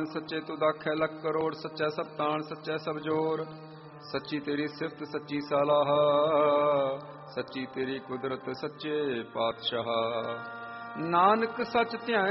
ਸੁਭਾਨ, ਸੱਚੇ ਤੂੰ ਦਾਖੈ ਲੱਖ ਕਰੋੜ, ਸੱਚਾ ਸਭ ਤਾਣ, ਸੱਚਾ ਸਭ ਜੋਰ। ਸੱਚੀ ਤੇਰੀ ਸਿਫਤ ਸੱਚੀ ਸਾਲਾਹ, ਸੱਚੀ ਤੇਰੀ ਕੁਦਰਤ ਸੱਚੇ ਪਾਤਸ਼ਾਹ। ਨਾਨਕ ਸੱਚ ਧਿਆਏ